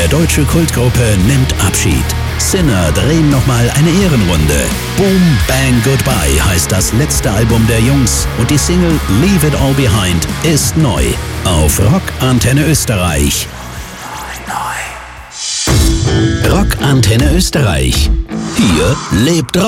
deutsche Kultgruppe nimmt Abschied. Sinner drehen nochmal eine Ehrenrunde. Boom Bang Goodbye heißt das letzte Album der Jungs und die Single Leave It All Behind ist neu. Auf Rock Antenne Österreich. Rock Antenne Österreich. Hier lebt Rock.